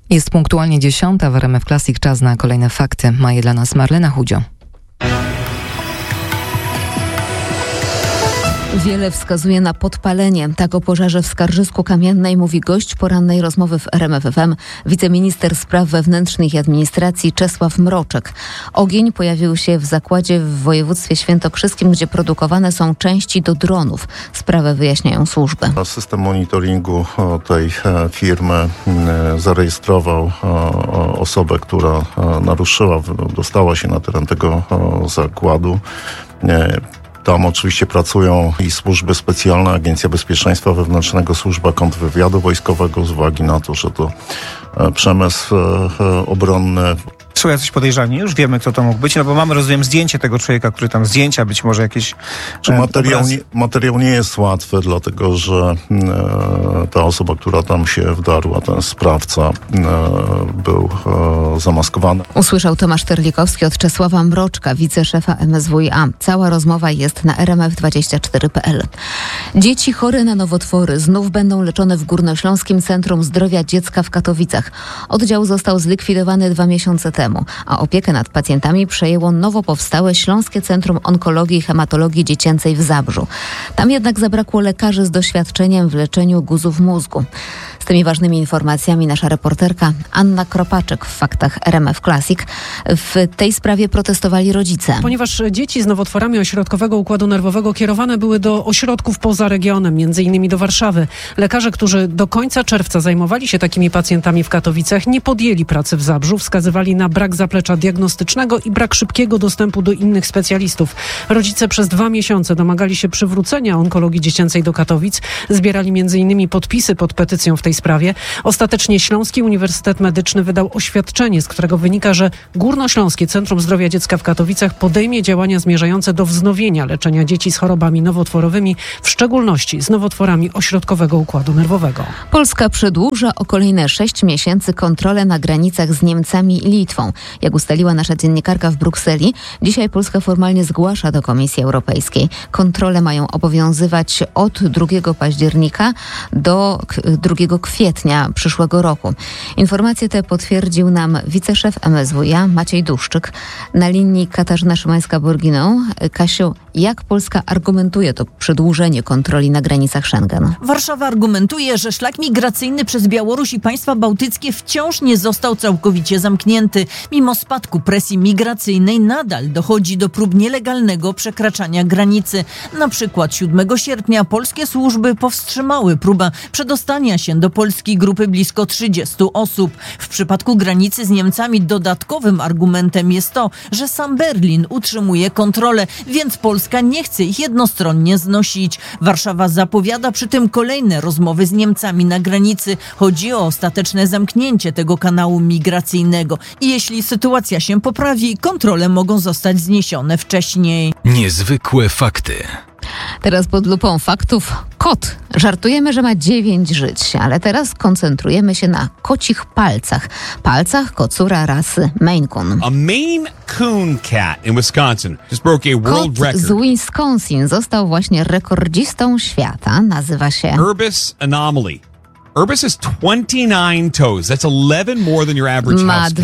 Jest punktualnie 10 w RMF Classic. Czas na kolejne fakty. Ma je dla nas Marlena Chudzio. Wiele wskazuje na podpalenie. Tak o pożarze w Skarżysku-Kamiennej mówi gość porannej rozmowy w RMF FM, wiceminister spraw wewnętrznych i administracji Czesław Mroczek. Ogień pojawił się w zakładzie w województwie świętokrzyskim, gdzie produkowane są części do dronów. Sprawę wyjaśniają służby. System monitoringu tej firmy zarejestrował osobę, która naruszyła, dostała się na teren tego zakładu. Tam oczywiście pracują i służby specjalne, Agencja Bezpieczeństwa Wewnętrznego, Służba Kontrwywiadu Wojskowego, z uwagi na to, że to przemysł obronny. Są jacyś podejrzani? Już wiemy, kto to mógł być, no bo mamy, rozumiem, zdjęcie tego człowieka, który tam zdjęcia, być może jakieś Materiał nie jest łatwy, dlatego że ta osoba, która tam się wdarła, ten sprawca, był zamaskowany. Usłyszał Tomasz Terlikowski od Czesława Mroczka, wiceszefa MSWiA. Cała rozmowa jest na rmf24.pl. Dzieci chore na nowotwory znów będą leczone w Górnośląskim Centrum Zdrowia Dziecka w Katowicach. Oddział został zlikwidowany 2 miesiące temu, a opiekę nad pacjentami przejęło nowo powstałe Śląskie Centrum Onkologii i Hematologii Dziecięcej w Zabrzu. Tam jednak zabrakło lekarzy z doświadczeniem w leczeniu guzów mózgu. Z tymi ważnymi informacjami nasza reporterka Anna Kropaczek w Faktach RMF Classic. W tej sprawie protestowali rodzice. Ponieważ dzieci z nowotworami ośrodkowego układu nerwowego kierowane były do ośrodków poza regionem, m.in. do Warszawy. Lekarze, którzy do końca czerwca zajmowali się takimi pacjentami w Katowicach, nie podjęli pracy w Zabrzu. Wskazywali na brak zaplecza diagnostycznego i brak szybkiego dostępu do innych specjalistów. Rodzice przez 2 miesiące domagali się przywrócenia onkologii dziecięcej do Katowic. Zbierali m.in. podpisy pod petycją w tej sprawie. Ostatecznie Śląski Uniwersytet Medyczny wydał oświadczenie, z którego wynika, że Górnośląskie Centrum Zdrowia Dziecka w Katowicach podejmie działania zmierzające do wznowienia leczenia dzieci z chorobami nowotworowymi, w szczególności z nowotworami ośrodkowego układu nerwowego. Polska przedłuża o kolejne 6 miesięcy kontrolę na granicach z Niemcami i Litwą. Jak ustaliła nasza dziennikarka w Brukseli, dzisiaj Polska formalnie zgłasza do Komisji Europejskiej. Kontrole mają obowiązywać od 2 października do 2 kwietnia przyszłego roku. Informacje te potwierdził nam wiceszef MSWiA Maciej Duszczyk. Na linii Katarzyna Szymańska-Borginą. Kasiu, jak Polska argumentuje to przedłużenie kontroli na granicach Schengen? Warszawa argumentuje, że szlak migracyjny przez Białoruś i państwa bałtyckie wciąż nie został całkowicie zamknięty. Mimo spadku presji migracyjnej nadal dochodzi do prób nielegalnego przekraczania granicy. Na przykład 7 sierpnia polskie służby powstrzymały próbę przedostania się do Polski grupy blisko 30 osób. W przypadku granicy z Niemcami dodatkowym argumentem jest to, że sam Berlin utrzymuje kontrolę, więc Polska nie chce ich jednostronnie znosić. Warszawa zapowiada przy tym kolejne rozmowy z Niemcami na granicy. Chodzi o ostateczne zamknięcie tego kanału migracyjnego. I jeśli sytuacja się poprawi, kontrole mogą zostać zniesione wcześniej. Niezwykłe fakty. Teraz pod lupą faktów kot. Żartujemy, że ma 9 żyć, ale teraz koncentrujemy się na kocich palcach. Palcach kocura rasy Maine Coon. A Maine Coon cat in Wisconsin just broke a world Kot record. z Wisconsin został właśnie rekordzistą świata. Nazywa się Urbis Anomaly. Urbis has 29 toes. That's 11 more than your average Ma house cat.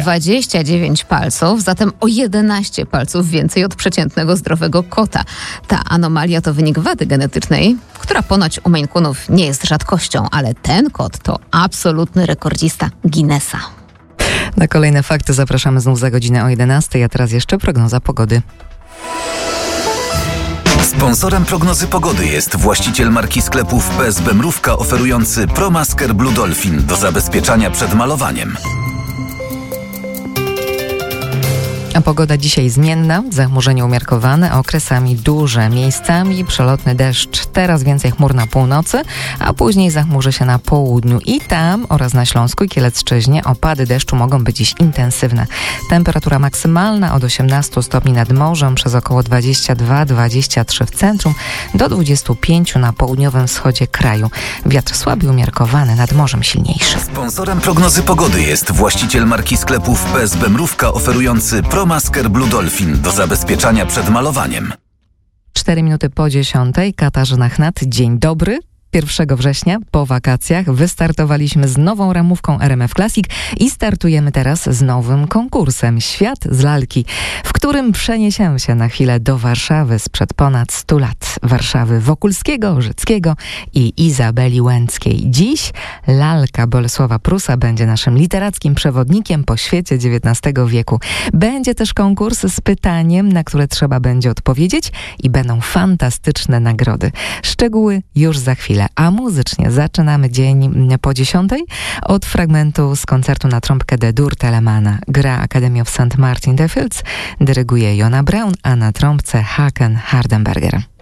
29 palców, zatem o 11 palców więcej od przeciętnego zdrowego kota. Ta anomalia to wynik wady genetycznej, która ponoć u Maine Coonów nie jest rzadkością, ale ten kot to absolutny rekordzista Guinnessa. Na kolejne fakty zapraszamy znów za godzinę o 11, a teraz jeszcze prognoza pogody. Sponsorem prognozy pogody jest właściciel marki sklepów PSB Mrówka oferujący ProMasker Blue Dolphin do zabezpieczania przed malowaniem. A pogoda dzisiaj zmienna, zachmurzenie umiarkowane, okresami duże, miejscami przelotny deszcz. Teraz więcej chmur na północy, a później zachmurzy się na południu i tam oraz na Śląsku i Kielecczyźnie opady deszczu mogą być dziś intensywne. Temperatura maksymalna od 18 stopni nad morzem, przez około 22-23 w centrum, do 25 na południowym wschodzie kraju. Wiatr słaby umiarkowany, nad morzem silniejszy. Sponsorem prognozy pogody jest właściciel marki sklepów PSB Mrówka oferujący ProMasker Blue Dolphin do zabezpieczania przed malowaniem. 4 minuty po 10, Katarzyna Chnat, dzień dobry. 1 września, po wakacjach, wystartowaliśmy z nową ramówką RMF Classic i startujemy teraz z nowym konkursem Świat z lalki, w którym przeniesiemy się na chwilę do Warszawy sprzed ponad 100 lat. Warszawy Wokulskiego, Życkiego i Izabeli Łęckiej. Dziś lalka Bolesława Prusa będzie naszym literackim przewodnikiem po świecie XIX wieku. Będzie też konkurs z pytaniem, na które trzeba będzie odpowiedzieć i będą fantastyczne nagrody. Szczegóły już za chwilę, a muzycznie zaczynamy dzień po 10 od fragmentu z koncertu na trąbkę D-dur Telemana. Gra Academy of St. Martin the Fields, dyryguje Jona Braun, a na trąbce Haken Hardenberger.